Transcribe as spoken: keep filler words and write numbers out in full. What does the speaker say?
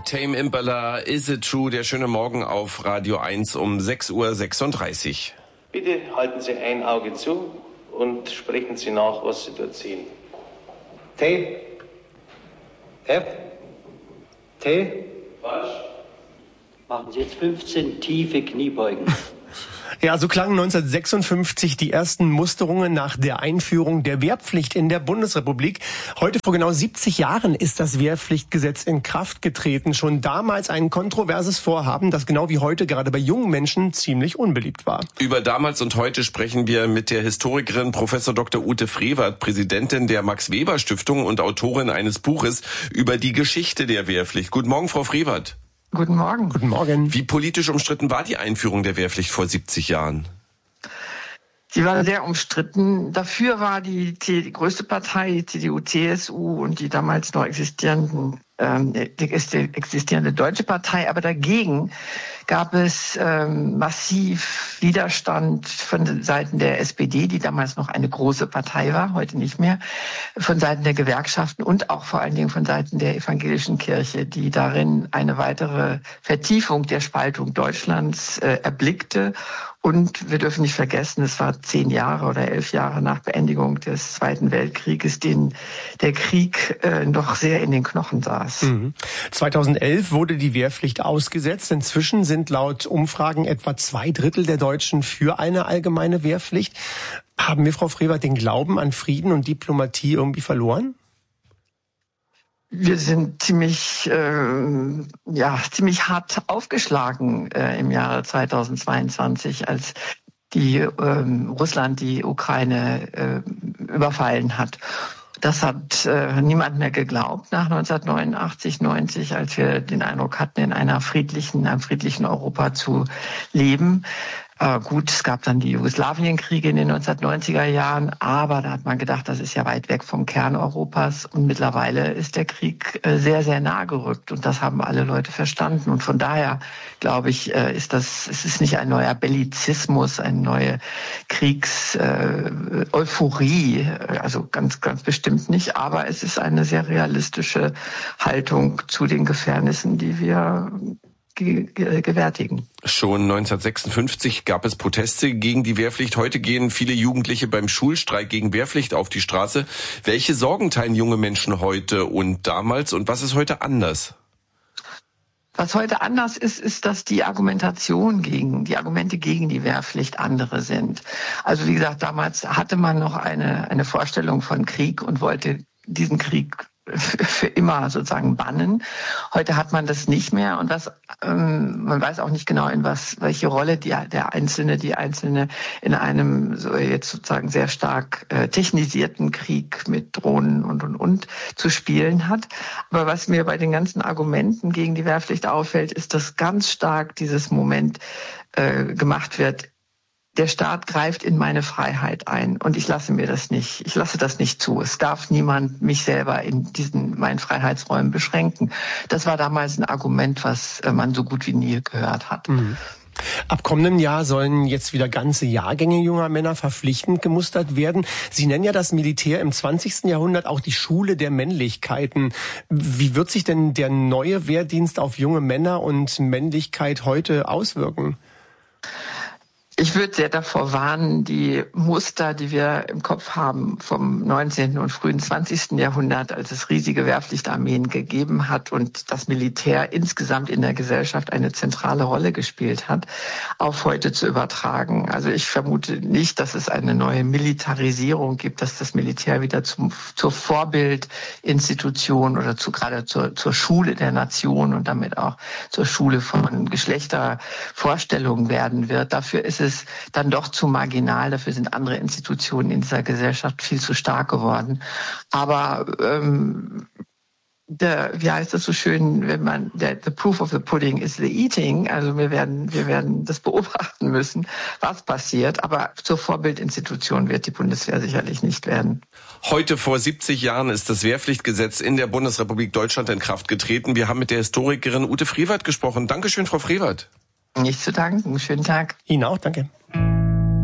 Tame Impala, Is It True, der schöne Morgen auf Radio eins um sechs Uhr sechsunddreißig. Bitte halten Sie ein Auge zu und sprechen Sie nach, was Sie dort sehen. T. F. T. Falsch. Machen Sie jetzt fünfzehn tiefe Kniebeugen. Ja, so klangen neunzehnhundertsechsundfünfzig die ersten Musterungen nach der Einführung der Wehrpflicht in der Bundesrepublik. Heute vor genau siebzig Jahren ist das Wehrpflichtgesetz in Kraft getreten. Schon damals ein kontroverses Vorhaben, das genau wie heute gerade bei jungen Menschen ziemlich unbeliebt war. Über damals und heute sprechen wir mit der Historikerin Professor Doktor Ute Frevert, Präsidentin der Max-Weber-Stiftung und Autorin eines Buches über die Geschichte der Wehrpflicht. Guten Morgen, Frau Frevert. Guten Morgen. Guten Morgen. Wie politisch umstritten war die Einführung der Wehrpflicht vor siebzig Jahren? Sie war sehr umstritten. Dafür war die, die größte Partei, die C D U C S U und die damals noch existierenden, ähm, die existierende Deutsche Partei. Aber dagegen gab es ähm, massiv Widerstand von Seiten der S P D, die damals noch eine große Partei war, heute nicht mehr, von Seiten der Gewerkschaften und auch vor allen Dingen von Seiten der evangelischen Kirche, die darin eine weitere Vertiefung der Spaltung Deutschlands äh, erblickte. Und wir dürfen nicht vergessen, es war zehn Jahre oder elf Jahre nach Beendigung des Zweiten Weltkrieges, den der Krieg äh, noch sehr in den Knochen saß. Mhm. zweitausendelf wurde die Wehrpflicht ausgesetzt. Inzwischen sind laut Umfragen etwa zwei Drittel der Deutschen für eine allgemeine Wehrpflicht. Haben wir, Frau Frevert, den Glauben an Frieden und Diplomatie irgendwie verloren? Wir sind ziemlich, äh, ja, ziemlich hart aufgeschlagen äh, im Jahre zweitausendzweiundzwanzig, als die ähm, Russland die Ukraine äh, überfallen hat. Das hat äh, niemand mehr geglaubt nach neunzehnhundertneunundachtzig, neunzig, als wir den Eindruck hatten, in einer friedlichen, in einem friedlichen Europa zu leben. Äh, gut, es gab dann die Jugoslawienkriege in den neunzehnhundertneunziger Jahren, aber da hat man gedacht, das ist ja weit weg vom Kern Europas und mittlerweile ist der Krieg äh, sehr, sehr nah gerückt und das haben alle Leute verstanden und von daher, glaube ich, äh, ist das, es ist nicht ein neuer Bellizismus, eine neue Kriegseuphorie, äh, also ganz, ganz bestimmt nicht, aber es ist eine sehr realistische Haltung zu den Gefährnissen, die wir gewärtigen. Schon neunzehnhundertsechsundfünfzig gab es Proteste gegen die Wehrpflicht. Heute gehen viele Jugendliche beim Schulstreik gegen Wehrpflicht auf die Straße. Welche Sorgen teilen junge Menschen heute und damals und was ist heute anders? Was heute anders ist, ist, dass die Argumentation gegen, die Argumente gegen die Wehrpflicht andere sind. Also wie gesagt, damals hatte man noch eine, eine Vorstellung von Krieg und wollte diesen Krieg für immer sozusagen bannen. Heute hat man das nicht mehr und was ähm, man weiß auch nicht genau, in was welche Rolle die, der Einzelne, die Einzelne in einem so jetzt sozusagen sehr stark äh, technisierten Krieg mit Drohnen und und und zu spielen hat. Aber was mir bei den ganzen Argumenten gegen die Wehrpflicht auffällt, ist, dass ganz stark dieses Moment äh, gemacht wird. Der Staat greift in meine Freiheit ein und ich lasse mir das nicht. Ich lasse das nicht zu. Es darf niemand mich selber in diesen meinen Freiheitsräumen beschränken. Das war damals ein Argument, was man so gut wie nie gehört hat. Mhm. Ab kommendem Jahr sollen jetzt wieder ganze Jahrgänge junger Männer verpflichtend gemustert werden. Sie nennen ja das Militär im zwanzigsten Jahrhundert auch die Schule der Männlichkeiten. Wie wird sich denn der neue Wehrdienst auf junge Männer und Männlichkeit heute auswirken? Ich würde sehr davor warnen, die Muster, die wir im Kopf haben vom neunzehnten und frühen zwanzigsten Jahrhundert, als es riesige Wehrpflichtarmeen gegeben hat und das Militär insgesamt in der Gesellschaft eine zentrale Rolle gespielt hat, auf heute zu übertragen. Also ich vermute nicht, dass es eine neue Militarisierung gibt, dass das Militär wieder zum, zur Vorbildinstitution oder zu, gerade zur, zur Schule der Nation und damit auch zur Schule von Geschlechtervorstellungen werden wird. Dafür ist es ist dann doch zu marginal. Dafür sind andere Institutionen in dieser Gesellschaft viel zu stark geworden. Aber ähm, der, wie heißt das so schön, wenn man der the proof of the pudding is the eating. Also wir werden wir werden das beobachten müssen, was passiert. Aber zur Vorbildinstitution wird die Bundeswehr sicherlich nicht werden. Heute vor siebzig Jahren ist das Wehrpflichtgesetz in der Bundesrepublik Deutschland in Kraft getreten. Wir haben mit der Historikerin Ute Frevert gesprochen. Dankeschön, Frau Frevert. Nicht zu danken. Schönen Tag. Ihnen auch, danke.